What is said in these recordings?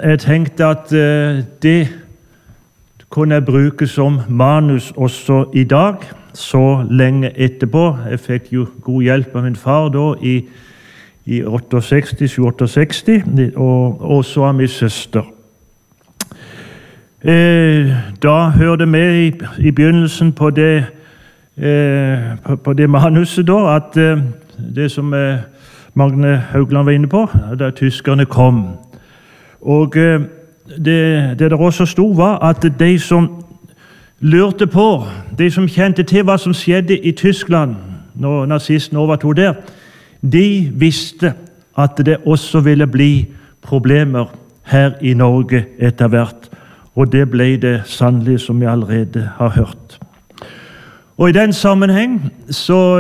jeg tenkte at det kunne jeg bruke som manus også i dag, så lenge etterpå. Jeg fikk jo god hjelp av min far da i 68, og også av min søster. Da hørte vi i begynnelsen på det manuset da, at det som Magne Haugland var inne på, da tyskerne kom. Og det der også stod var at de som lurte på, de som kjente til hva som skjedde i Tyskland når nazistene overtog der, de visste at det også ville bli problemer her i Norge etter hvert. Og det ble det sannelig, som vi allerede har hørt. Og i den sammenheng så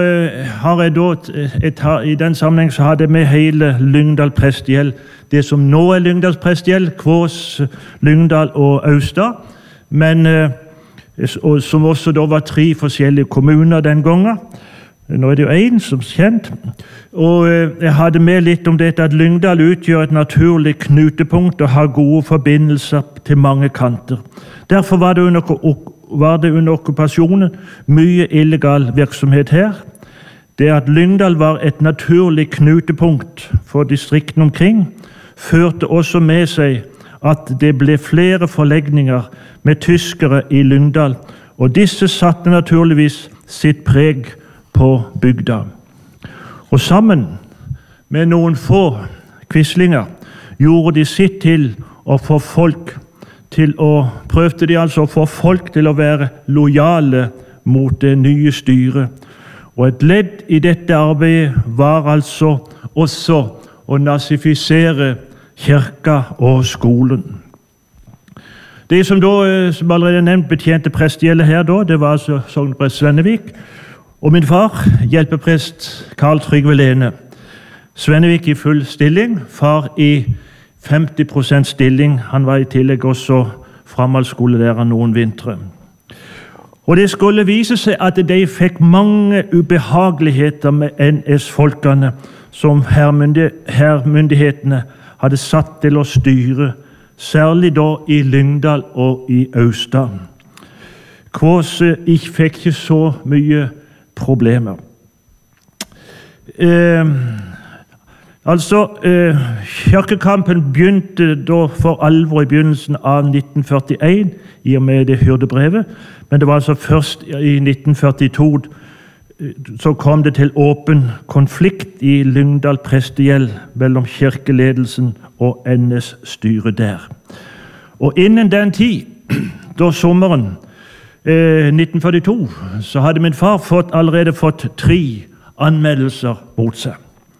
hadde vi hele Lyngdal prestegjeld, det som nå er Lyngdals prestegjeld, Kvås, Lyngdal og Austad, men som også da var 3 forskjellige kommuner den gangen. Nå er det jo en som er kjent. Og jeg hadde med litt om dette at Lyngdal utgjør et naturlig knutepunkt og har gode forbindelser til mange kanter. Derfor var det under okkupasjonen mye illegal virksomhet her. Det at Lyngdal var et naturlig knutepunkt for distriktene omkring, førte også med seg at det ble flere forlegninger med tyskere i Lyngdal, og disse satte naturligvis sitt preg på bygda. Og sammen med noen få quislinger gjorde de sitt til å få folk prøvde de altså å få folk til å være lojale mot det nye styret. Og et ledd i dette arbeidet var altså også å nazifisere kirka og skolen. De som da, som allerede nevnt, betjente prestegjeldet her da, det var altså sogneprest Svennevik, og min far, hjelpeprest Karl Trygve Lene. Svennevik i full stilling, far i 50% stilling. Han var i tillegg også framhaldsskolelærer noen vintre. Og det skulle vise seg at de fikk mange ubehageligheter med NS-folkene som hærmyndighetene hadde satt til å styre, særlig da i Lyngdal og i Austad. Kvås fikk ikke så mye problemer. Kirkekampen begynte da for alvor i begynnelsen av 1941, i og med det hyrdebrevet, men det var altså først i 1942 så kom det til åpen konflikt i Lyngdal prestegjeld mellom kirkeledelsen og NS-styret der. Og innen den tid, da sommeren 1942, så hadde min far allerede fått 3 anmeldelser mot seg.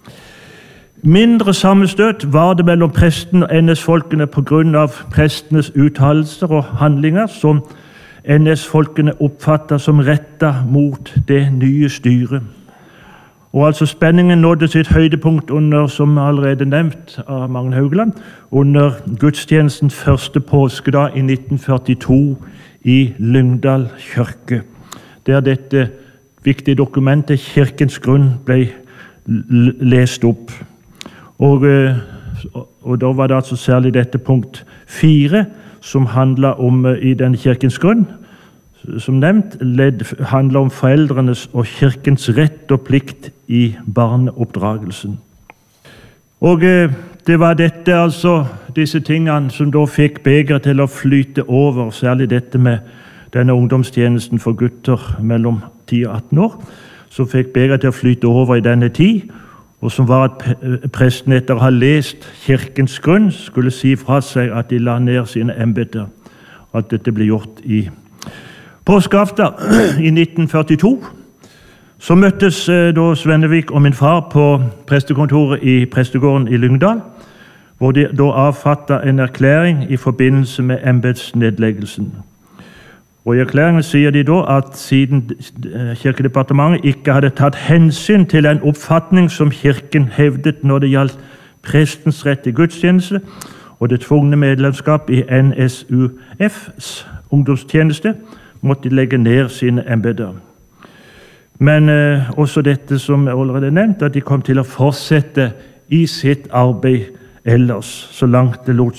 Mindre sammenstøt var det mellom presten og NS-folkene på grunn av prestenes uttalelser og handlinger som NS-folkene oppfattet som rettet mot det nye styret. Og altså spenningen nådde sitt høydepunkt under, som allerede nevnt av Magne Haugland, under gudstjenesten første påskedag i 1942 i Lyngdal kirke, der dette viktige dokumentet, Kirkens grunn, ble lest opp. Og da var det altså særlig dette punkt 4 som handlet om i den kirkens grunn, som nevnt, handler om foreldrenes og kirkens rett og plikt i barneoppdragelsen. Og det var dette, altså disse tingene som da fikk begeret til å flyte over, særlig dette med denne ungdomstjenesten for gutter mellom 10 og 18 år, som fikk begeret til å flyte over i denne tid, og som var at presten etter å ha lest kirkens grunn skulle si fra seg at de la ned sine embeter. At dette ble gjort i påskeaften i 1942. Så møttes da Svennevik og min far på prestekontoret i prestegården i Lyngdal, hvor de da avfattet en erklæring i forbindelse med embetsnedleggelsen. Og i erklæringen sier de da at siden Kirkedepartementet ikke hadde tatt hensyn til en oppfatning som kirken hevdet når det gjaldt prestens rett til gudstjeneste og det tvungne medlemskap i NSUFs ungdomstjeneste, måtte de legge ned sine embeter. Men også dette som jeg allerede nevnt, at de kom til å fortsette i sitt arbeid ellers, så langt det lot